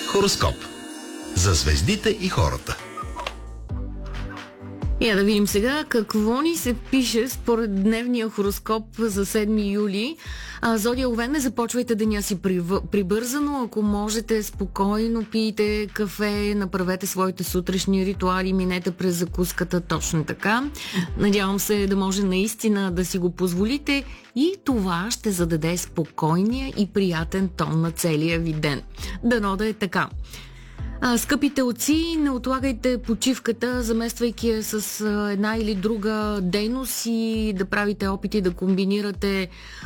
Хороскоп. За звездите и хората. Я да видим сега какво ни се пише според дневния хороскоп за 7 юли. Зодия Овен, не започвайте деня си прибързано. Ако можете, спокойно пийте кафе, направете своите сутрешни ритуали, минете през закуската точно така. Надявам се да може наистина да си го позволите и това ще зададе спокойния и приятен тон на целия ви ден. Дано да е така. Скъпи телци, не отлагайте почивката, замествайки я с една или друга дейност и да правите опити да комбинирате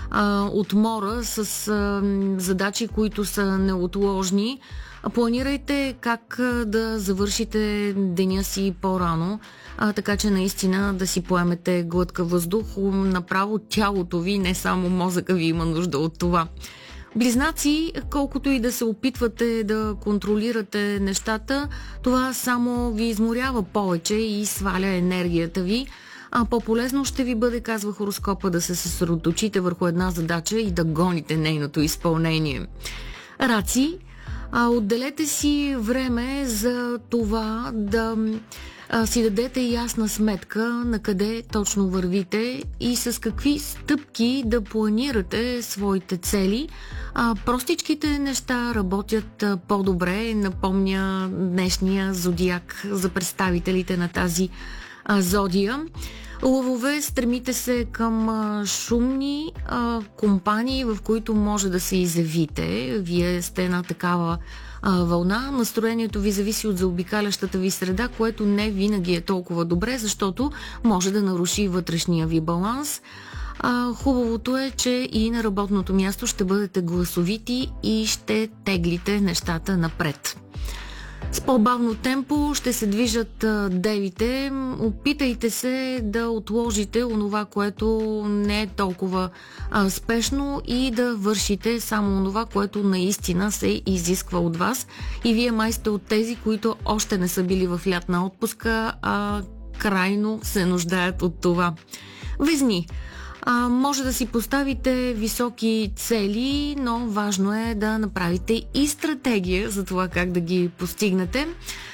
отмора с задачи, които са неотложни. Планирайте как да завършите деня си по-рано, така че наистина да си поемете глътка въздух. Направо тялото ви, не само мозъка ви има нужда от това. Близнаци, колкото и да се опитвате да контролирате нещата, това само ви изморява повече и сваля енергията ви. По-полезно ще ви бъде, казва хороскопа, да се съсредоточите върху една задача и да гоните нейното изпълнение. Раци, отделете си време за това да си дадете ясна сметка на къде точно вървите и с какви стъпки да планирате своите цели. Простичките неща работят по-добре, напомня днешния зодиак за представителите на тази зодия. Лъвове, стремите се към шумни компании, в които може да се изявите. Вие сте на такава вълна. Настроението ви зависи от заобикалящата ви среда, което не винаги е толкова добре, защото може да наруши вътрешния ви баланс. Хубавото е, че и на работното място ще бъдете гласовити и ще теглите нещата напред. С по-бавно темпо ще се движат девите. Опитайте се да отложите онова, което не е толкова спешно и да вършите само онова, което наистина се изисква от вас. И вие май сте от тези, които още не са били в лятна отпуска, а крайно се нуждаят от това. Везни. Може да си поставите високи цели, но важно е да направите и стратегия за това как да ги постигнете.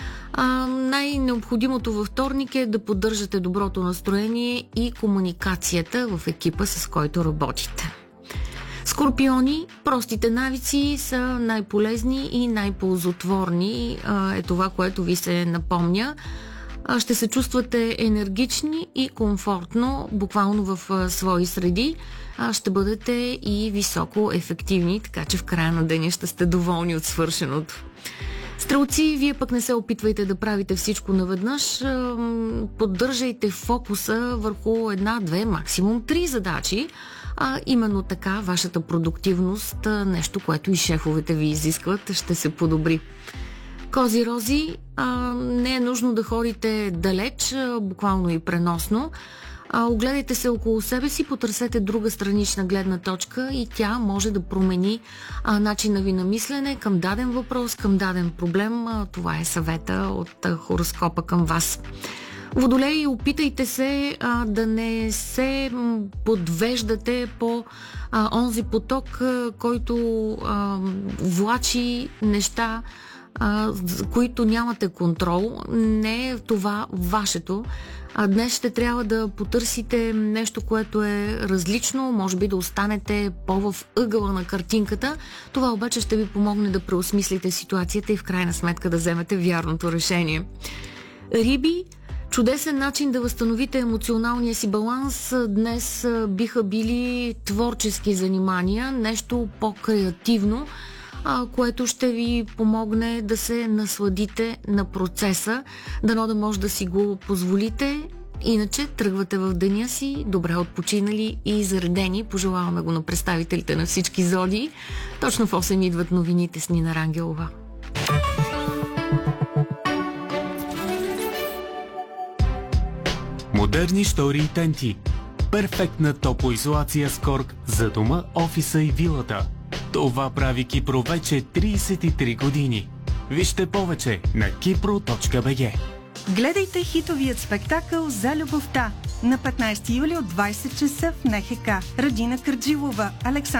Най-необходимото във вторник е да поддържате доброто настроение и комуникацията в екипа, с който работите. Скорпиони, простите навици са най-полезни и най-ползотворни. Е това, което ви се напомня. Ще се чувствате енергични и комфортно, буквално в свои среди. Ще бъдете и високо ефективни, така че в края на деня ще сте доволни от свършеното. Стрелци, вие пък не се опитвайте да правите всичко наведнъж. Поддържайте фокуса върху една, две, максимум 3 задачи. Именно така вашата продуктивност, нещо, което и шефовете ви изискват, ще се подобри. Кози-рози, не е нужно да ходите далеч, буквално и преносно. Огледайте се около себе си, потърсете друга странична гледна точка и тя може да промени начина ви на мислене към даден въпрос, към даден проблем. Това е съвета от хороскопа към вас. Водолеи, опитайте се да не се подвеждате по онзи поток, който влачи неща, за които нямате контрол. Не е това вашето. Днес ще трябва да потърсите нещо, което е различно, може би да останете по-в ъгъла на картинката. Това обаче ще ви помогне да преосмислите ситуацията и в крайна сметка да вземете вярното решение. Риби, чудесен начин да възстановите емоционалния си баланс днес биха били творчески занимания, нещо по-креативно, което ще ви помогне да се насладите на процеса, дано да може да си го позволите. Иначе тръгвате в деня си добре отпочинали и заредени. Пожелаваме го на представителите на всички зодии. Точно в 8 идват новините с Нина Рангелова. Модерни штори и тенти. Перфектна топлоизолация с корк за дома, офиса и вилата. Това прави Кипро вече 33 години. Вижте повече на kipro.bg. Гледайте хитовият спектакъл "За любовта" на 15 юли от 20 часа в НХК. Радина Кърджилова, Александър